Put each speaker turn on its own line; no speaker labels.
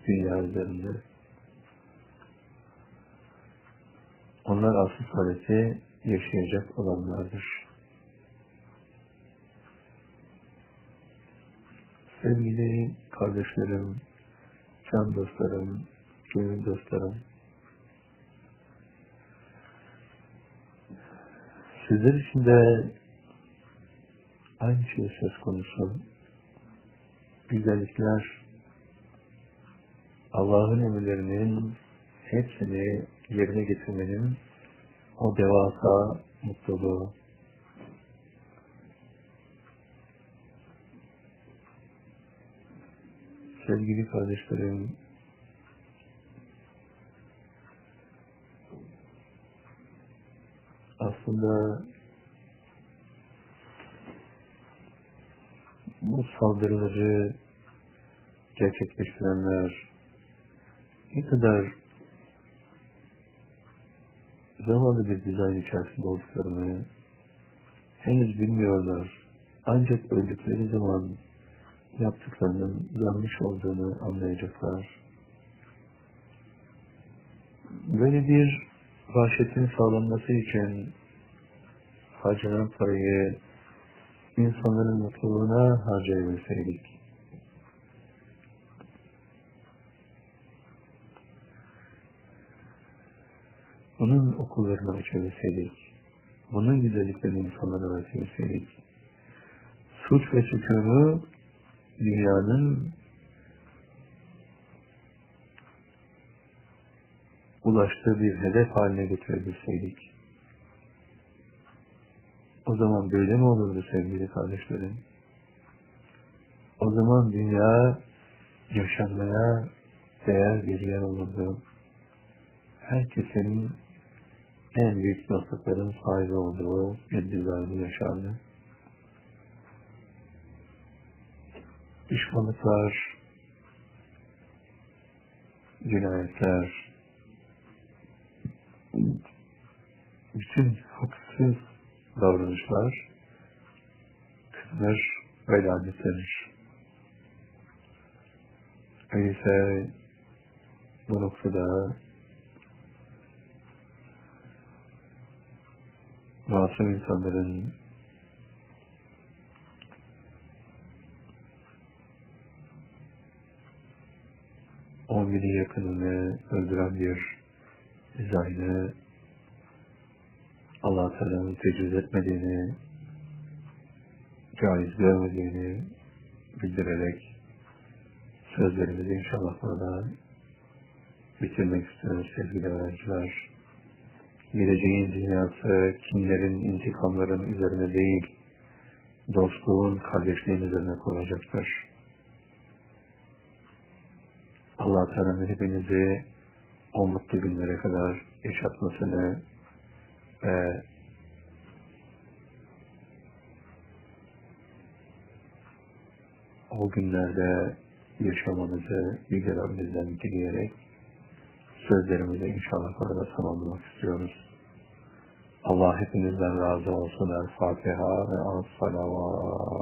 dünya üzerinde. Onlar asıl saadeti yaşayacak olanlardır. Sevgili kardeşlerim, can dostlarım, gönül dostlarım, sizler için de aynı şey söz konusu. Güzellikler, Allah'ın emirlerinin hepsini yerine getirmenin o devasa mutluluğu. Sevgili kardeşlerim, aslında bu saldırıları gerçekleştirenler ne kadar zavallı bir dizayn içerisinde olduklarını henüz bilmiyorlar. Ancak öldükleri zaman yaptıklarının yanlış olduğunu anlayacaklar. Böyle bir vahşetin sağlanması için harcanan parayı insanların mutluluğuna harcayabilseydik, bunun okullarını açabilseydik, bunun güzelliklerini insanlara öğretebilseydik, suç ve sükûnu dünyanın ulaştığı bir hedef haline getirebilseydik, o zaman böyle mi olurdu sevgili kardeşlerim? O zaman dünya yaşanmaya değer bir yer olurdu. Herkesin en büyük dostlukların sahibi olduğu bir düzende yaşardı. Düşmanlıklar, cinayetler, bütün haksız davranışlar kınır ve lanetlenir. Öyleyse bu noktada masum insanların on bini yakınını öldüren bir dizaynı Allah-u Teala'nın tecrüz etmediğini, caiz görmediğini bildirerek sözlerimizi inşallah burada bitirmek istiyoruz sevgili öğrenciler. Geleceğin dünyası kinlerin, intikamların üzerine değil, dostluğun, kardeşliğin üzerine kurulacaktır. Allah-u Teala'nın hepinizi o mutlu günlere kadar yaşatmasını ve o günlerde yaşamanızı Yüce Rabbimizden dileyerek sözlerimizi inşallah burada tamamlamak istiyoruz. Allah hepinizden razı olsun. El Fatiha ve El Salavat.